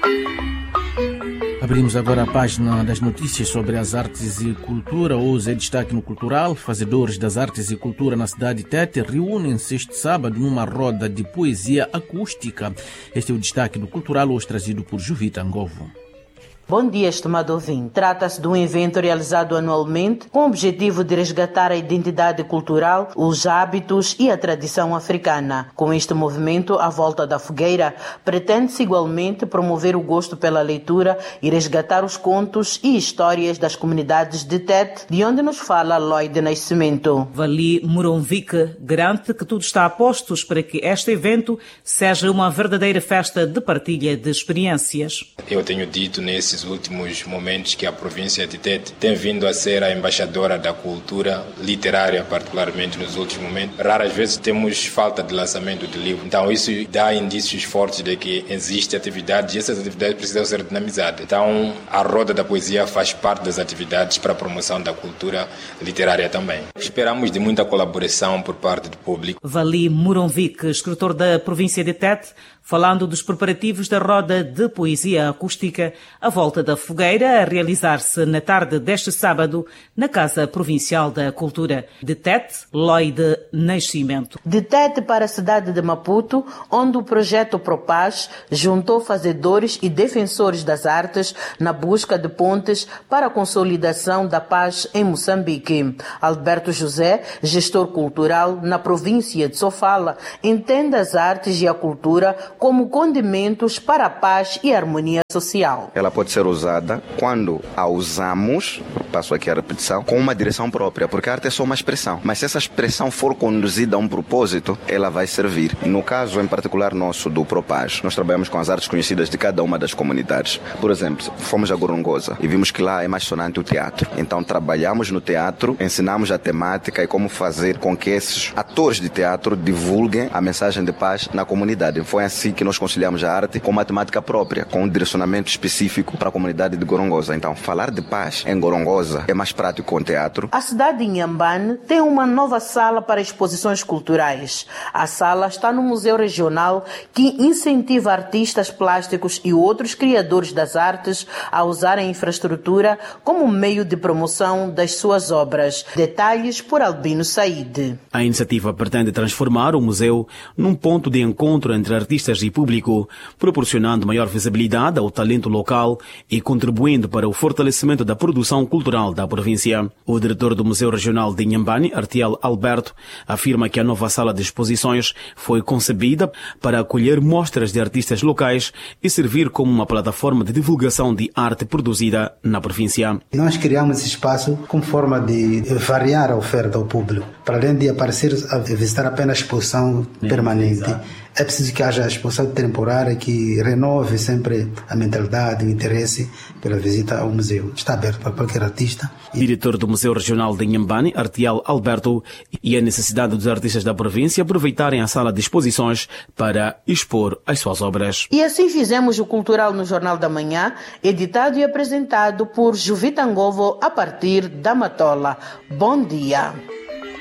Abrimos agora a página das notícias sobre as artes e cultura. Hoje é destaque no cultural. Fazedores das artes e cultura na cidade de Tete reúnem-se este sábado numa roda de poesia acústica. Este é o destaque do cultural, hoje trazido por Jovita Ngovo. Bom dia, estimado ouvinte. Trata-se de um evento realizado anualmente com o objetivo de resgatar a identidade cultural, os hábitos e a tradição africana. Com este movimento, à volta da fogueira, pretende-se igualmente promover o gosto pela leitura e resgatar os contos e histórias das comunidades de Tete, de onde nos fala Lloyd Nascimento. Vali Moronvique garante que tudo está a postos para que este evento seja uma verdadeira festa de partilha de experiências. Eu tenho dito nesses últimos momentos que a província de Tete tem vindo a ser a embaixadora da cultura literária, particularmente nos últimos momentos. Raras vezes temos falta de lançamento de livro, então isso dá indícios fortes de que existe atividade e essas atividades precisam ser dinamizadas. Então a Roda da Poesia faz parte das atividades para a promoção da cultura literária também. Esperamos de muita colaboração por parte do público. Vali Moronvique, escritor da província de Tete, falando dos preparativos da Roda de Poesia Acústica à volta da fogueira, a realizar-se na tarde deste sábado na Casa Provincial da Cultura de Tete, Lloyd Nascimento. De Tete para a cidade de Maputo, onde o projeto Propaz juntou fazedores e defensores das artes na busca de pontes para a consolidação da paz em Moçambique. Alberto José, gestor cultural na província de Sofala, entende as artes e a cultura como condimentos para a paz e a harmonia social. Ela pode ser usada quando a usamos, passo aqui a repetição, com uma direção própria, porque a arte é só uma expressão. Mas se essa expressão for conduzida a um propósito, ela vai servir. No caso, em particular nosso, do Propaz, nós trabalhamos com as artes conhecidas de cada uma das comunidades. Por exemplo, fomos a Gorongosa e vimos que lá é mais sonante o teatro. Então trabalhamos no teatro, ensinamos a temática e como fazer com que esses atores de teatro divulguem a mensagem de paz na comunidade. Foi assim que nós conciliamos a arte com uma temática própria, com um direcionamento específico para a comunidade de Gorongosa. Então, falar de paz em Gorongosa é mais prático com o teatro. A cidade de Inhambane tem uma nova sala para exposições culturais. A sala está no Museu Regional, que incentiva artistas plásticos e outros criadores das artes a usarem a infraestrutura como meio de promoção das suas obras. Detalhes por Albino Said. A iniciativa pretende transformar o museu num ponto de encontro entre artistas e público, proporcionando maior visibilidade ao talento local e contribuindo para o fortalecimento da produção cultural da província. O diretor do Museu Regional de Inhambane, Artiel Alberto, afirma que a nova sala de exposições foi concebida para acolher mostras de artistas locais e servir como uma plataforma de divulgação de arte produzida na província. Nós criamos esse espaço como forma de variar a oferta ao público, para além de aparecer a visitar apenas a exposição permanente. É preciso que haja a exposição temporária que renove sempre a mentalidade, o interesse pela visita ao museu. Está aberto para qualquer artista. Diretor do Museu Regional de Inhambane, Artiel Alberto, e a necessidade dos artistas da província aproveitarem a sala de exposições para expor as suas obras. E assim fizemos o Cultural no Jornal da Manhã, editado e apresentado por Jovita Ngovo a partir da Matola. Bom dia.